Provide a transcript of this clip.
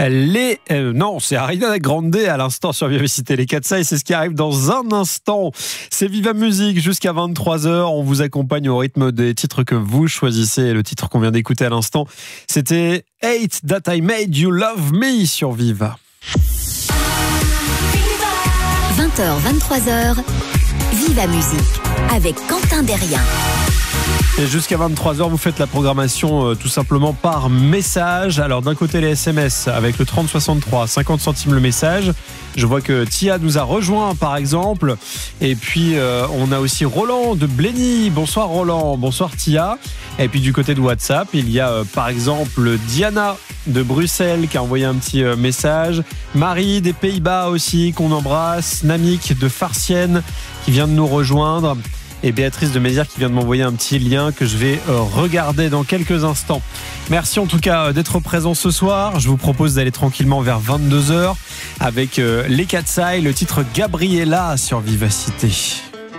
Non, c'est Ariana Grande à l'instant sur Vivacité. Les Katsai, c'est ce qui arrive dans un instant. C'est Viva Musique jusqu'à 23h. On vous accompagne au rythme des titres que vous choisissez. Le titre qu'on vient d'écouter à l'instant, c'était Hate That I Made You Love Me sur Viva. 20h, 23h, Viva Musique avec Quentin Derrien. Et jusqu'à 23h, vous faites la programmation tout simplement par message. Alors d'un côté les SMS avec le 3063, 50 centimes le message. Je vois que Tia nous a rejoint par exemple. Et puis on a aussi Roland de Blény. Bonsoir Roland, bonsoir Tia. Et puis du côté de WhatsApp, il y a par exemple Diana de Bruxelles qui a envoyé un petit message. Marie des Pays-Bas aussi qu'on embrasse. Namik de Farciennes qui vient de nous rejoindre. Et Béatrice de Mézières qui vient de m'envoyer un petit lien que je vais regarder dans quelques instants. Merci en tout cas d'être présent ce soir. Je vous propose d'aller tranquillement vers 22h avec les Katsai, le titre Gabriella sur Vivacité.